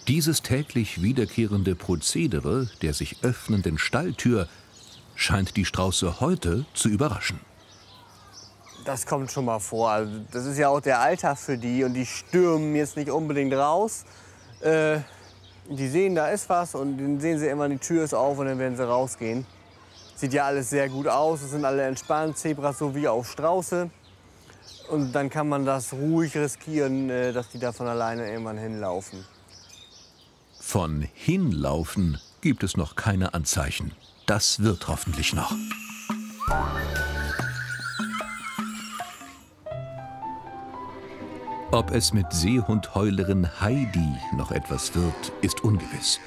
Dieses täglich wiederkehrende Prozedere der sich öffnenden Stalltür scheint die Strauße heute zu überraschen. Das kommt schon mal vor. Also das ist ja auch der Alltag für die und die stürmen jetzt nicht unbedingt raus. Die sehen, da ist was und dann sehen sie immer, die Tür ist auf und dann werden sie rausgehen. Sieht ja alles sehr gut aus, es sind alle entspannt, Zebras so wie auch Strauße. Und dann kann man das ruhig riskieren, dass die da von alleine irgendwann hinlaufen. Von hinlaufen gibt es noch keine Anzeichen. Das wird hoffentlich noch. Ob es mit Seehundheulerin Heidi noch etwas wird, ist ungewiss.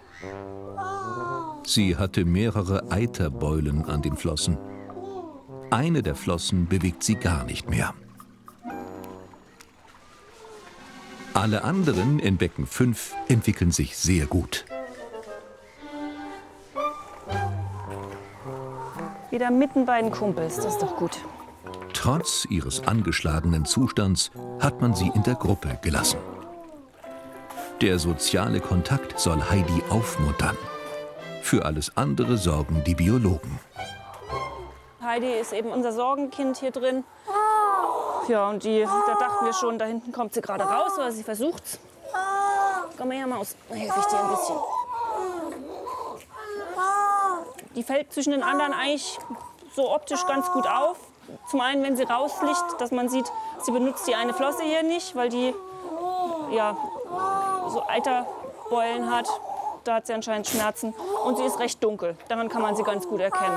Sie hatte mehrere Eiterbeulen an den Flossen. Eine der Flossen bewegt sie gar nicht mehr. Alle anderen in Becken 5 entwickeln sich sehr gut. Wieder mitten bei den Kumpels, das ist doch gut. Trotz ihres angeschlagenen Zustands hat man sie in der Gruppe gelassen. Der soziale Kontakt soll Heidi aufmuntern. Für alles andere sorgen die Biologen. Heidi ist eben unser Sorgenkind hier drin. Ja, und da dachten wir schon, da hinten kommt sie gerade raus, weil sie versucht's. Komm mal her, Maus, dann helfe ich dir ein bisschen. Die fällt zwischen den anderen eigentlich so optisch ganz gut auf. Zum einen, wenn sie rausliegt, dass man sieht, sie benutzt die eine Flosse hier nicht, weil die ja, so Eiterbeulen hat. Da hat sie anscheinend Schmerzen. Und sie ist recht dunkel. Daran kann man sie ganz gut erkennen.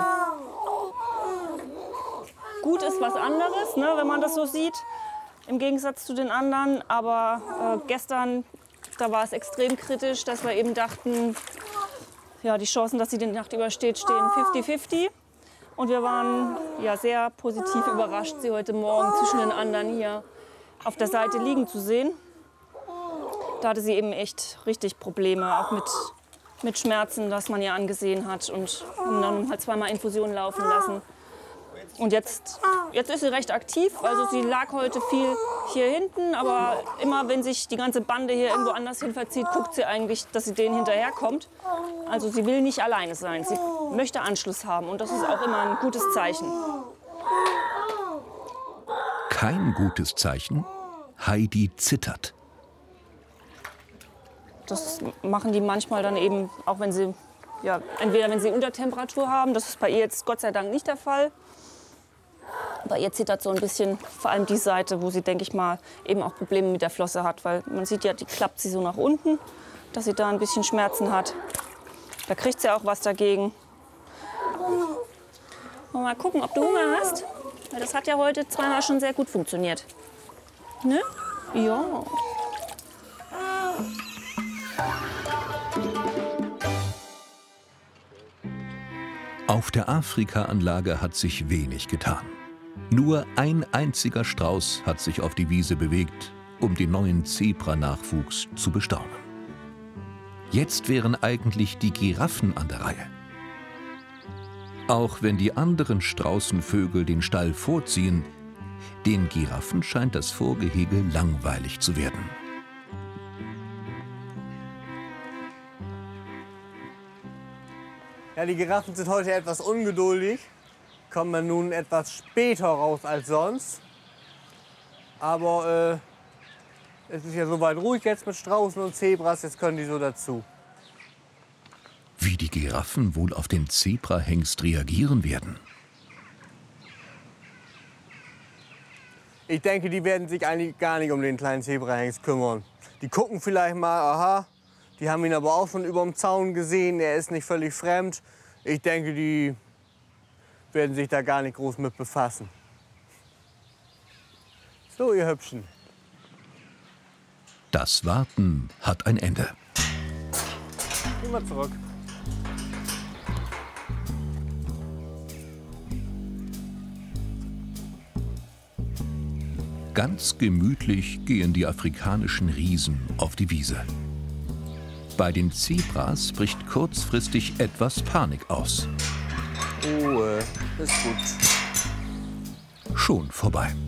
Gut ist was anderes, ne, wenn man das so sieht, im Gegensatz zu den anderen. Aber gestern, da war es extrem kritisch, dass wir eben dachten, ja, die Chancen, dass sie die Nacht übersteht, stehen 50-50. Und wir waren ja sehr positiv überrascht, sie heute Morgen zwischen den anderen hier auf der Seite liegen zu sehen. Da hatte sie eben echt richtig Probleme, auch mit Schmerzen, das man ja angesehen hat. Und haben dann halt zweimal Infusionen laufen lassen. Und jetzt ist sie recht aktiv. Also sie lag heute viel hier hinten, aber immer wenn sich die ganze Bande hier irgendwo anders hin verzieht, guckt sie eigentlich, dass sie denen hinterherkommt. Also sie will nicht alleine sein. Sie möchte Anschluss haben und das ist auch immer ein gutes Zeichen. Kein gutes Zeichen? Heidi zittert. Das machen die manchmal dann eben, auch wenn sie, ja, entweder wenn sie Untertemperatur haben, das ist bei ihr jetzt Gott sei Dank nicht der Fall. Bei ihr zittert so ein bisschen, vor allem die Seite, wo sie, denke ich mal, eben auch Probleme mit der Flosse hat. Weil man sieht ja, die klappt sie so nach unten, dass sie da ein bisschen Schmerzen hat. Da kriegt sie auch was dagegen. Mal gucken, ob du Hunger hast. Weil das hat ja heute zweimal schon sehr gut funktioniert. Ne? Ja. Auf der Afrika-Anlage hat sich wenig getan. Nur ein einziger Strauß hat sich auf die Wiese bewegt, um den neuen Zebra-Nachwuchs zu bestaunen. Jetzt wären eigentlich die Giraffen an der Reihe. Auch wenn die anderen Straußenvögel den Stall vorziehen, den Giraffen scheint das Vorgehege langweilig zu werden. Ja, die Giraffen sind heute etwas ungeduldig, kommen nun etwas später raus als sonst. Aber es ist ja soweit ruhig jetzt mit Straußen und Zebras, jetzt können die so dazu. Wie die Giraffen wohl auf den Zebrahengst reagieren werden? Ich denke, die werden sich eigentlich gar nicht um den kleinen Zebrahengst kümmern. Die gucken vielleicht mal, aha, die haben ihn aber auch schon über dem Zaun gesehen, er ist nicht völlig fremd. Ich denke, die werden sich da gar nicht groß mit befassen. So, ihr Hübschen. Das Warten hat ein Ende. Geh mal zurück. Ganz gemütlich gehen die afrikanischen Riesen auf die Wiese. Bei den Zebras bricht kurzfristig etwas Panik aus. Ruhe, ist gut. Schon vorbei.